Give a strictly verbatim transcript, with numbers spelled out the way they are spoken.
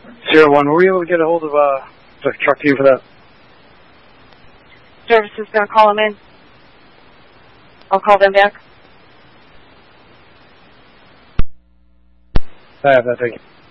Zero one, were we able to get a hold of uh, the truck team for that? Service is going to call them in. I'll call them back. I have that, thank you.